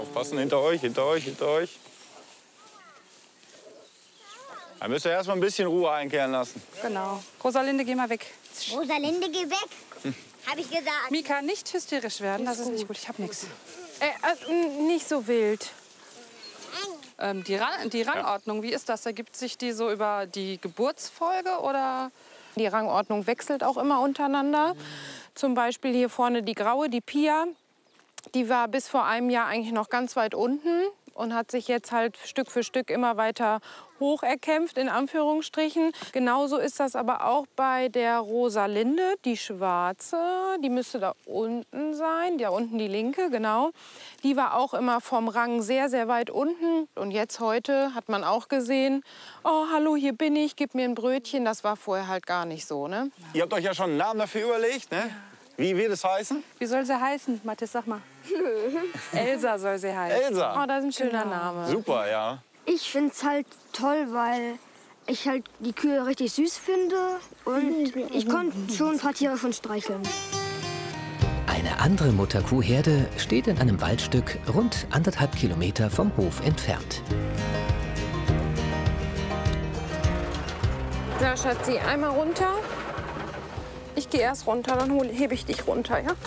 Aufpassen, hinter euch, hinter euch, hinter euch. Da müsst ihr erst mal ein bisschen Ruhe einkehren lassen. Genau. Rosalinde, geh mal weg. Rosalinde, geh weg. Hab ich gesagt. Mika, nicht hysterisch werden, das ist nicht gut. Ich hab nichts. Nicht so wild. Die Rangordnung, wie ist das? Ergibt sich die so über die Geburtsfolge oder? Die Rangordnung wechselt auch immer untereinander. Zum Beispiel hier vorne die Graue, die Pia. Die war bis vor einem Jahr eigentlich noch ganz weit unten und hat sich jetzt halt Stück für Stück immer weiter hoch erkämpft, in Anführungsstrichen. Genauso ist das aber auch bei der Rosalinde, die Schwarze. Die müsste da unten sein, da unten die linke, genau. Die war auch immer vom Rang sehr, sehr weit unten. Und jetzt heute hat man auch gesehen, oh, hallo, hier bin ich, gib mir ein Brötchen. Das war vorher halt gar nicht so, ne? Ihr habt euch ja schon einen Namen dafür überlegt, ne? Wie wird es heißen? Wie soll sie heißen? Mathis, sag mal. Elsa soll sie heißen. Elsa. Oh, das ist ein schöner Name. Super, ja. Ich finde es halt toll, weil ich halt die Kühe richtig süß finde und ich konnte schon ein paar Tiere von streicheln. Eine andere Mutterkuhherde steht in einem Waldstück rund 1,5 Kilometer vom Hof entfernt. So, Schatzi, einmal runter. Ich gehe erst runter, dann hebe ich dich runter, ja?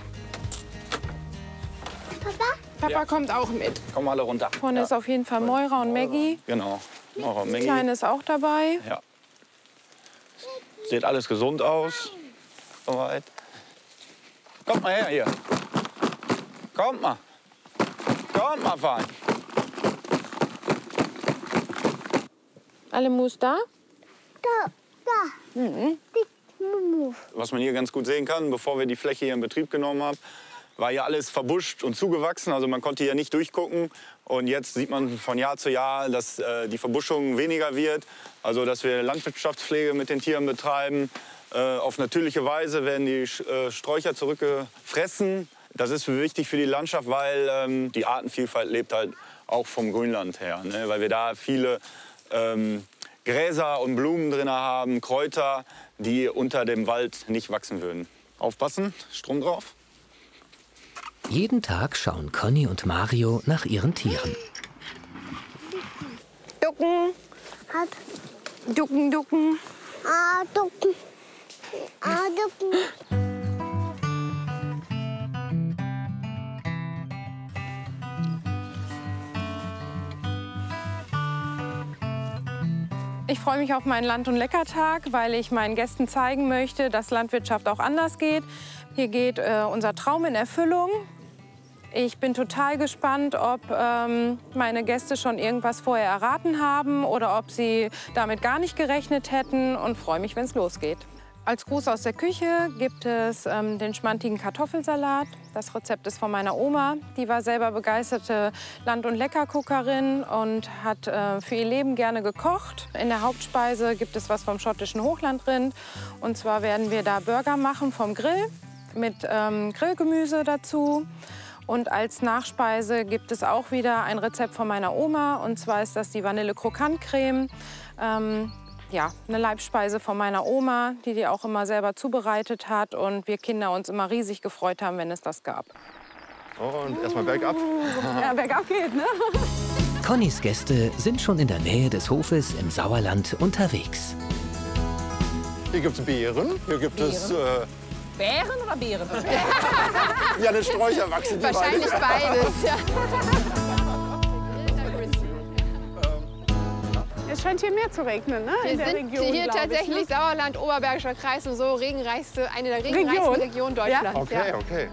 Papa kommt auch mit. Kommen alle runter. Vorne ist auf jeden Fall Moira und Maggie. Genau. Moira und Die Maggie. Kleine ist auch dabei. Ja. Sieht alles gesund aus. Soweit. Kommt mal her hier. Kommt mal. Kommt mal, fein. Alle Mus da? Da. Was man hier ganz gut sehen kann, bevor wir die Fläche hier in Betrieb genommen haben, war hier alles verbuscht und zugewachsen. Also man konnte hier nicht durchgucken. Und jetzt sieht man von Jahr zu Jahr, dass die Verbuschung weniger wird. Also dass wir Landwirtschaftspflege mit den Tieren betreiben. Auf natürliche Weise werden die Sträucher zurückgefressen. Das ist wichtig für die Landschaft, weil die Artenvielfalt lebt halt auch vom Grünland her. Ne? Weil wir da viele Gräser und Blumen drin haben, Kräuter, die unter dem Wald nicht wachsen würden. Aufpassen, Strom drauf. Jeden Tag schauen Conny und Mario nach ihren Tieren. Ducken. Hat. Ducken, ducken. Ah, ducken. Ah, ducken. Ich freue mich auf meinen Land- und Leckertag, weil ich meinen Gästen zeigen möchte, dass Landwirtschaft auch anders geht. Hier geht unser Traum in Erfüllung. Ich bin total gespannt, ob meine Gäste schon irgendwas vorher erraten haben oder ob sie damit gar nicht gerechnet hätten und freue mich, wenn es losgeht. Als Gruß aus der Küche gibt es den schmantigen Kartoffelsalat. Das Rezept ist von meiner Oma. Die war selber begeisterte Land- und Leckerguckerin und hat für ihr Leben gerne gekocht. In der Hauptspeise gibt es was vom schottischen Hochlandrind. Und zwar werden wir da Burger machen vom Grill mit Grillgemüse dazu. Und als Nachspeise gibt es auch wieder ein Rezept von meiner Oma. Und zwar ist das die Vanille-Krokant-Creme. Ja, eine Leibspeise von meiner Oma, die auch immer selber zubereitet hat. Und wir Kinder uns immer riesig gefreut haben, wenn es das gab. Und erstmal bergab. Ja, bergab geht, ne? Connys Gäste sind schon in der Nähe des Hofes im Sauerland unterwegs. Hier gibt es Beeren. Hier gibt es... Bären oder Beeren? Ja, den Sträucher wachsen die Wahrscheinlich beide. beides. Ja. Es scheint hier mehr zu regnen, ne? Wir in der sind Region, hier glaub ich, tatsächlich ne? Sauerland, Oberbergischer Kreis und so regenreichste, eine der regenreichsten Regionen Deutschlands. Okay, ja. okay.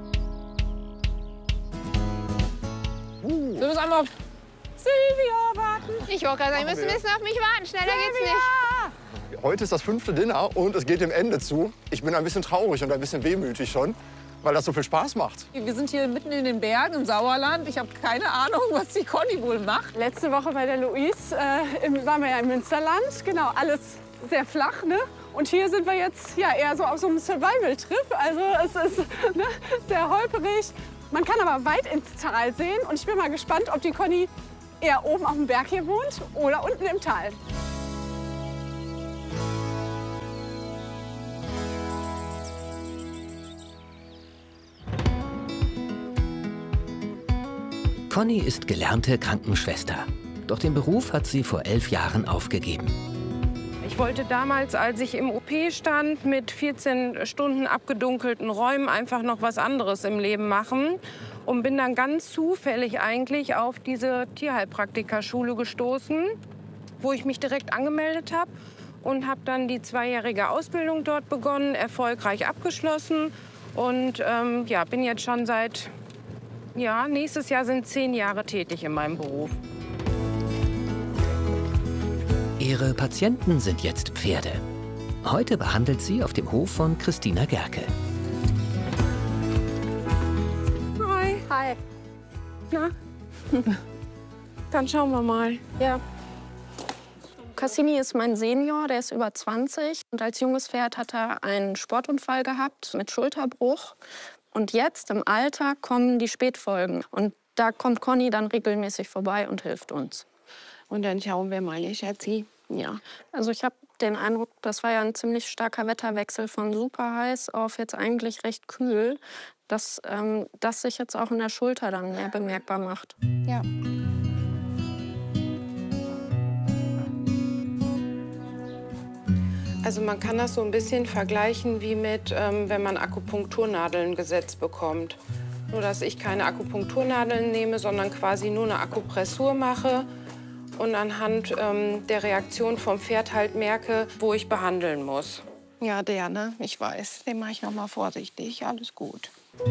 Du musst einmal auf Silvia, warten! Ich wollte gerade sagen, wir müssen ein bisschen auf mich warten. Schneller geht's nicht. Heute ist das 5. Dinner und es geht dem Ende zu. Ich bin ein bisschen traurig und ein bisschen wehmütig schon, weil das so viel Spaß macht. Wir sind hier mitten in den Bergen im Sauerland. Ich habe keine Ahnung, was die Conny wohl macht. Letzte Woche bei der Louise waren wir ja im Münsterland. Genau, alles sehr flach, ne? Und hier sind wir jetzt ja eher so auf so einem Survival-Trip. Also es ist ne, sehr holperig. Man kann aber weit ins Tal sehen. Und ich bin mal gespannt, ob die Conny eher oben auf dem Berg hier wohnt oder unten im Tal. Conny ist gelernte Krankenschwester. Doch den Beruf hat sie vor 11 Jahren aufgegeben. Ich wollte damals, als ich im OP stand, mit 14 Stunden abgedunkelten Räumen einfach noch was anderes im Leben machen. Und bin dann ganz zufällig eigentlich auf diese Tierheilpraktikerschule gestoßen, wo ich mich direkt angemeldet habe. Und habe dann die 2-jährige Ausbildung dort begonnen, erfolgreich abgeschlossen. Und ja, bin jetzt schon seit, ja, nächstes Jahr sind 10 Jahre tätig in meinem Beruf. Ihre Patienten sind jetzt Pferde. Heute behandelt sie auf dem Hof von Christina Gerke. Hi. Hi. Na? Dann schauen wir mal. Ja. Cassini ist mein Senior, der ist über 20. Und als junges Pferd hat er einen Sportunfall gehabt mit Schulterbruch. Und jetzt im Alter kommen die Spätfolgen. Und da kommt Conny dann regelmäßig vorbei und hilft uns. Und dann schauen wir mal, ihr Schatzi. Ja, also ich habe den Eindruck, das war ja ein ziemlich starker Wetterwechsel von super heiß auf jetzt eigentlich recht kühl, dass das sich jetzt auch in der Schulter dann mehr bemerkbar macht. Ja. Also man kann das so ein bisschen vergleichen wie mit, wenn man Akupunkturnadeln gesetzt bekommt. Nur dass ich keine Akupunkturnadeln nehme, sondern quasi nur eine Akupressur mache und anhand der Reaktion vom Pferd halt merke, wo ich behandeln muss. Ja, der, ne? Ich weiß. Den mache ich noch mal vorsichtig. Alles gut.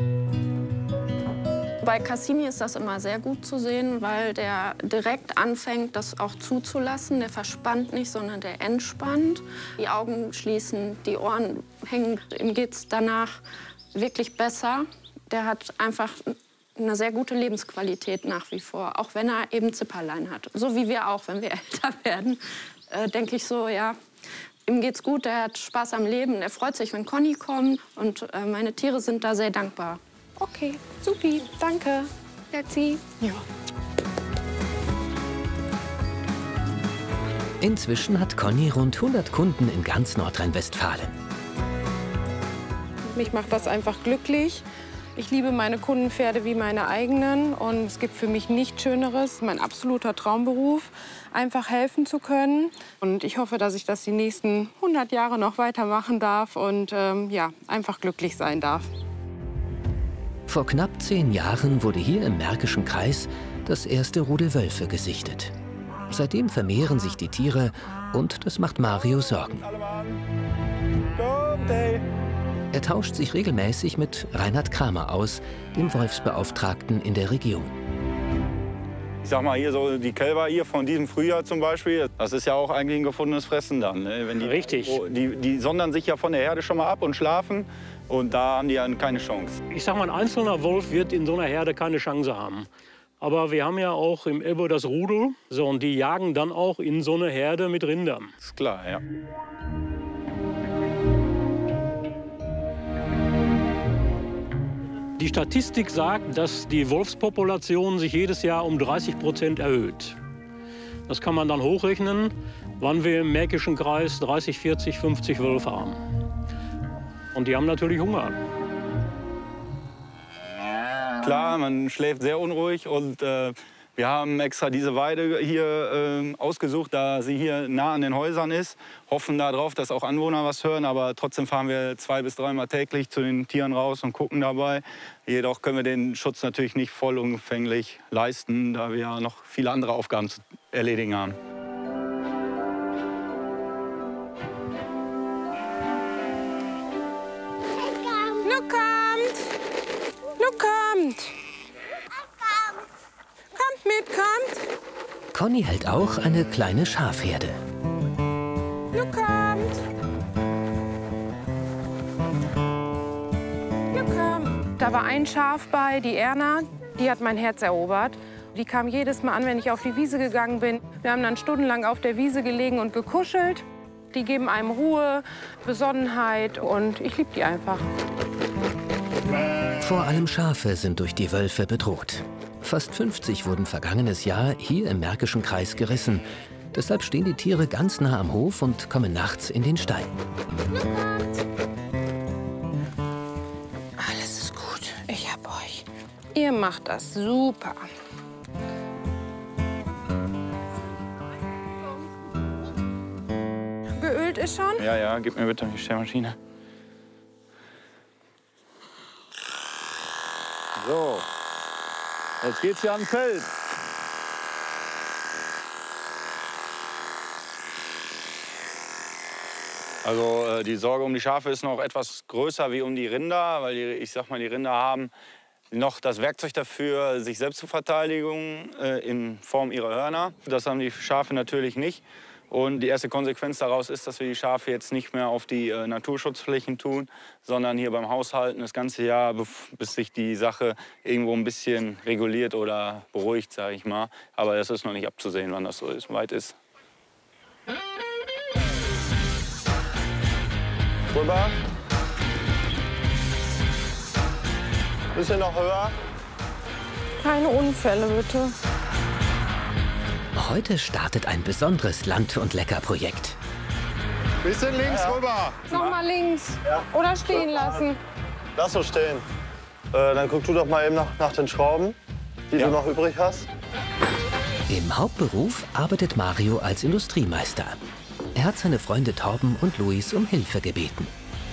Bei Cassini ist das immer sehr gut zu sehen, weil der direkt anfängt, das auch zuzulassen. Der verspannt nicht, sondern der entspannt. Die Augen schließen, die Ohren hängen. Ihm geht's danach wirklich besser. Der hat einfach eine sehr gute Lebensqualität nach wie vor, auch wenn er eben Zipperlein hat. So wie wir auch, wenn wir älter werden, denke ich so, ja, ihm geht's gut, er hat Spaß am Leben. Er freut sich, wenn Conny kommt und meine Tiere sind da sehr dankbar. Okay, supi, danke. Letzi. Ja. Inzwischen hat Conny rund 100 Kunden in ganz Nordrhein-Westfalen. Mich macht das einfach glücklich. Ich liebe meine Kundenpferde wie meine eigenen und es gibt für mich nichts Schöneres, mein absoluter Traumberuf, einfach helfen zu können. Und ich hoffe, dass ich das die nächsten 100 Jahre noch weitermachen darf und ja, einfach glücklich sein darf. Vor knapp 10 Jahren wurde hier im Märkischen Kreis das erste Rudel Wölfe gesichtet. Seitdem vermehren sich die Tiere und das macht Mario Sorgen. Er tauscht sich regelmäßig mit Reinhard Kramer aus, dem Wolfsbeauftragten in der Region. Ich sag mal, hier so die Kälber hier von diesem Frühjahr zum Beispiel, das ist ja auch eigentlich ein gefundenes Fressen dann. Ne? Wenn die, richtig. Die sondern sich ja von der Herde schon mal ab und schlafen und da haben die ja keine Chance. Ich sag mal, ein einzelner Wolf wird in so einer Herde keine Chance haben. Aber wir haben ja auch im Elbe das Rudel, so, und die jagen dann auch in so eine Herde mit Rindern. Ist klar, ja. Die Statistik sagt, dass die Wolfspopulation sich jedes Jahr um 30% erhöht. Das kann man dann hochrechnen, wann wir im Märkischen Kreis 30, 40, 50 Wölfe haben. Und die haben natürlich Hunger. Klar, man schläft sehr unruhig und wir haben extra diese Weide hier ausgesucht, da sie hier nah an den Häusern ist. Hoffen darauf, dass auch Anwohner was hören, aber trotzdem fahren wir 2- bis 3-mal täglich zu den Tieren raus und gucken dabei. Jedoch können wir den Schutz natürlich nicht vollumfänglich leisten, da wir ja noch viele andere Aufgaben zu erledigen haben. Kommt! Kommt mit, kommt! Conny hält auch eine kleine Schafherde. Nu kommt! Nu kommt! Da war ein Schaf bei, die Erna, die hat mein Herz erobert. Die kam jedes Mal an, wenn ich auf die Wiese gegangen bin. Wir haben dann stundenlang auf der Wiese gelegen und gekuschelt. Die geben einem Ruhe, Besonnenheit und ich liebe die einfach. Vor allem Schafe sind durch die Wölfe bedroht. Fast 50 wurden vergangenes Jahr hier im Märkischen Kreis gerissen. Deshalb stehen die Tiere ganz nah am Hof und kommen nachts in den Stall. Alles ist gut, ich hab euch. Ihr macht das super. gefüllt ist schon? Ja, ja, gib mir bitte die Stellmaschine. So, jetzt geht's hier an den Feld. Also die Sorge um die Schafe ist noch etwas größer wie um die Rinder, weil ich sag mal, die Rinder haben noch das Werkzeug dafür, sich selbst zu verteidigen in Form ihrer Hörner. Das haben die Schafe natürlich nicht. Und die erste Konsequenz daraus ist, dass wir die Schafe jetzt nicht mehr auf die Naturschutzflächen tun, sondern hier beim Haushalten das ganze Jahr, bis sich die Sache irgendwo ein bisschen reguliert oder beruhigt, sage ich mal. Aber das ist noch nicht abzusehen, wann das so weit ist. Rüber. Bisschen noch höher. Keine Unfälle, bitte. Heute startet ein besonderes Land- und Lecker-Projekt. Bisschen links rüber. Nochmal links. Ja. Oder stehen lassen. Lass so stehen. Dann guck du doch mal eben nach den Schrauben, die du noch übrig hast. Im Hauptberuf arbeitet Mario als Industriemeister. Er hat seine Freunde Torben und Luis um Hilfe gebeten.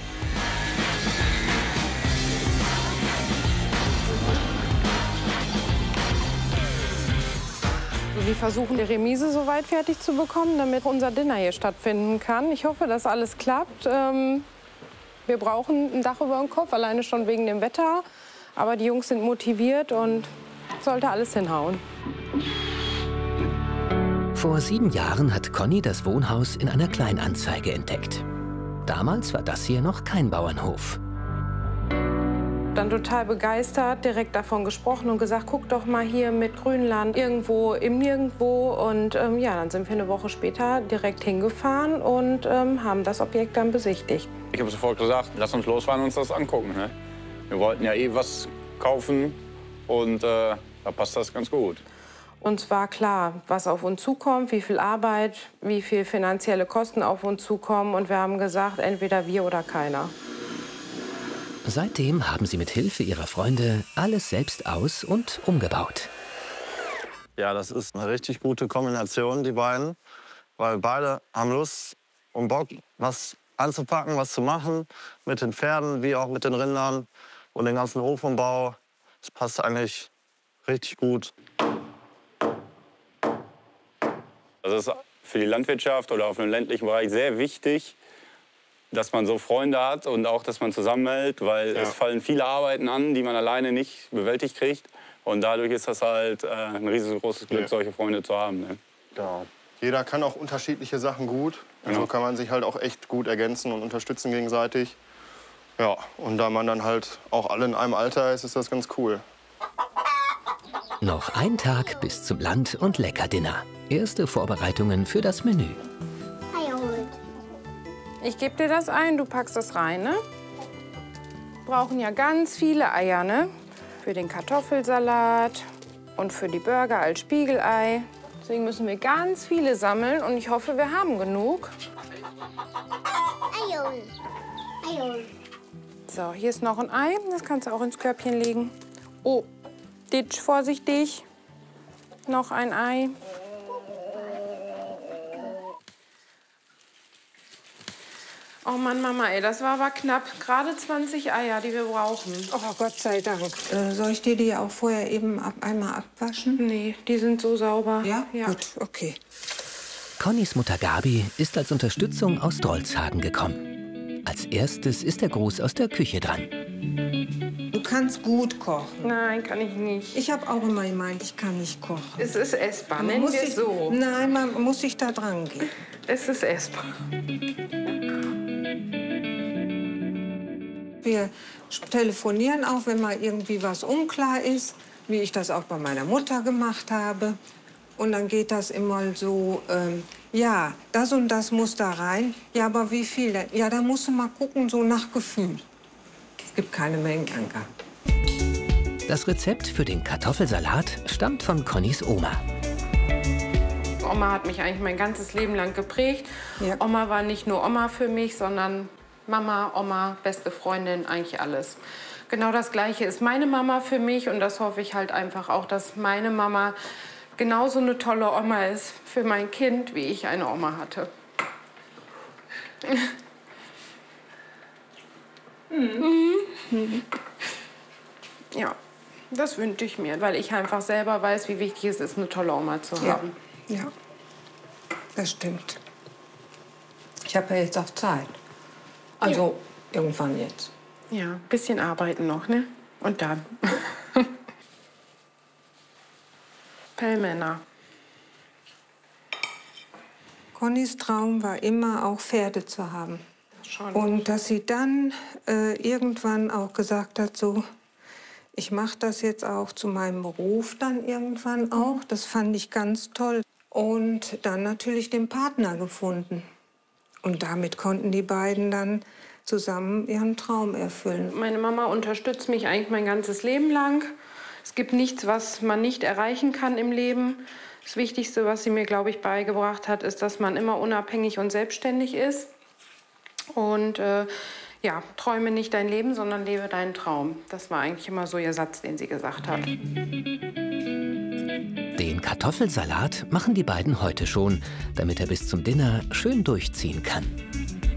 Wir versuchen, die Remise so weit fertig zu bekommen, damit unser Dinner hier stattfinden kann. Ich hoffe, dass alles klappt. Wir brauchen ein Dach über dem Kopf, alleine schon wegen dem Wetter. Aber die Jungs sind motiviert und sollte alles hinhauen. Vor 7 Jahren hat Conny das Wohnhaus in einer Kleinanzeige entdeckt. Damals war das hier noch kein Bauernhof. Dann total begeistert, direkt davon gesprochen und gesagt, guck doch mal hier mit Grünland, irgendwo im Nirgendwo. Und ja, dann sind wir eine Woche später direkt hingefahren und haben das Objekt dann besichtigt. Ich habe sofort gesagt, lass uns losfahren und uns das angucken. Ne? Wir wollten ja eh was kaufen und da passt das ganz gut. Uns war klar, was auf uns zukommt, wie viel Arbeit, wie viel finanzielle Kosten auf uns zukommen. Und wir haben gesagt, entweder wir oder keiner. Seitdem haben sie mit Hilfe ihrer Freunde alles selbst aus- und umgebaut. Ja, das ist eine richtig gute Kombination, die beiden. Weil beide haben Lust und Bock, was anzupacken, was zu machen. Mit den Pferden, wie auch mit den Rindern und den ganzen Hofumbau. Das passt eigentlich richtig gut. Das ist für die Landwirtschaft oder auf einem ländlichen Bereich sehr wichtig, dass man so Freunde hat und auch, dass man zusammenhält, weil es fallen viele Arbeiten an, die man alleine nicht bewältigt kriegt. Und dadurch ist das halt ein riesengroßes Glück, solche Freunde zu haben. Ne? Genau. Jeder kann auch unterschiedliche Sachen gut. Und so kann man sich halt auch echt gut ergänzen und unterstützen gegenseitig. Ja, und da man dann halt auch alle in einem Alter ist, ist das ganz cool. Noch ein Tag bis zum Land- und Lecker-Dinner. Erste Vorbereitungen für das Menü. Ich gebe dir das ein, du packst das rein, ne? Wir brauchen ja ganz viele Eier, ne? Für den Kartoffelsalat und für die Burger als Spiegelei. Deswegen müssen wir ganz viele sammeln und ich hoffe, wir haben genug. So, hier ist noch ein Ei, das kannst du auch ins Körbchen legen. Oh, Ditch, vorsichtig. Noch ein Ei. Oh Mann, Mama, ey, das war aber knapp. Gerade 20 Eier, die wir brauchen. Oh, Gott sei Dank. Soll ich dir die auch vorher eben einmal abwaschen? Nee, die sind so sauber. Ja? Gut, okay. Connys Mutter Gabi ist als Unterstützung aus Drolshagen gekommen. Als erstes ist der Gruß aus der Küche dran. Du kannst gut kochen. Nein, kann ich nicht. Ich habe auch immer gemeint, ich kann nicht kochen. Es ist essbar, nennen wir es so. Nein, man muss sich da dran gehen. Es ist essbar. Wir telefonieren auch, wenn mal irgendwie was unklar ist, wie ich das auch bei meiner Mutter gemacht habe. Und dann geht das immer so, ja, das und das muss da rein. Ja, aber wie viel denn? Ja, da musst du mal gucken, so nach Gefühl. Es gibt keine Mengenangaben. Das Rezept für den Kartoffelsalat stammt von Connys Oma. Oma hat mich eigentlich mein ganzes Leben lang geprägt. Ja. Oma war nicht nur Oma für mich, sondern Mama, Oma, beste Freundin, eigentlich alles. Genau das Gleiche ist meine Mama für mich und das hoffe ich halt einfach auch, dass meine Mama genauso eine tolle Oma ist für mein Kind, wie ich eine Oma hatte. Ja, das wünsche ich mir, weil ich einfach selber weiß, wie wichtig es ist, eine tolle Oma zu haben. Ja, das stimmt. Ich habe ja jetzt auch Zeit. Also irgendwann jetzt. Ja, ein bisschen arbeiten noch, ne? Und dann. Pellmänner. Connys Traum war immer, auch Pferde zu haben. Schon. Und dass sie dann irgendwann auch gesagt hat, so, ich mache das jetzt auch zu meinem Beruf dann irgendwann auch. Das fand ich ganz toll. Und dann natürlich den Partner gefunden. Und damit konnten die beiden dann zusammen ihren Traum erfüllen. Meine Mama unterstützt mich eigentlich mein ganzes Leben lang. Es gibt nichts, was man nicht erreichen kann im Leben. Das Wichtigste, was sie mir, glaube ich, beigebracht hat, ist, dass man immer unabhängig und selbstständig ist. Und ja, träume nicht dein Leben, sondern lebe deinen Traum. Das war eigentlich immer so ihr Satz, den sie gesagt hat. Den Kartoffelsalat machen die beiden heute schon, damit er bis zum Dinner schön durchziehen kann.